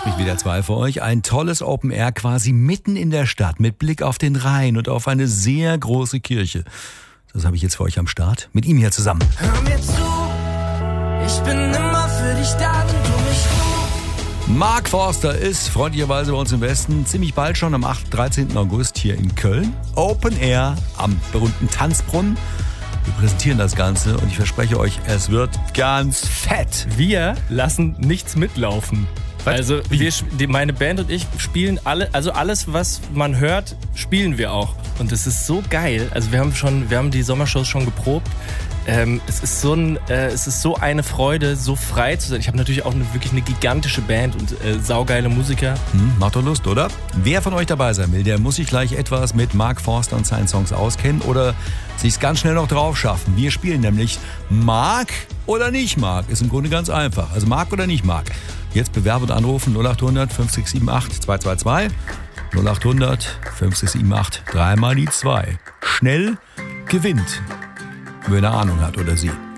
spricht WDR 2 für euch. Ein tolles Open Air quasi mitten in der Stadt mit Blick auf den Rhein und auf eine sehr große Kirche. Das habe ich jetzt für euch am Start. Mit ihm hier zusammen. Hör mir zu, ich bin immer für dich da, wenn du mich rufst. Mark Forster ist freundlicherweise bei uns im Westen ziemlich bald schon am 13. August hier in Köln. Open Air am berühmten Tanzbrunnen. Wir präsentieren das Ganze und ich verspreche euch, es wird ganz fett. Wir lassen nichts mitlaufen. Also meine Band und ich spielen alles, was man hört, spielen wir auch. Und es ist so geil. Also wir haben die Sommershows schon geprobt. Es ist so eine Freude, so frei zu sein. Ich habe natürlich auch wirklich eine gigantische Band und saugeile Musiker. Macht doch Lust, oder? Wer von euch dabei sein will, der muss sich gleich etwas mit Mark Forster und seinen Songs auskennen oder sich's ganz schnell noch drauf schaffen. Wir spielen nämlich Mark oder nicht Mark. Ist im Grunde ganz einfach. Also Mark oder nicht Mark. Jetzt bewerben und anrufen 0800 5678 222. 0800 5678 3 mal die 2. Schnell gewinnt, wenn er Ahnung hat oder sie.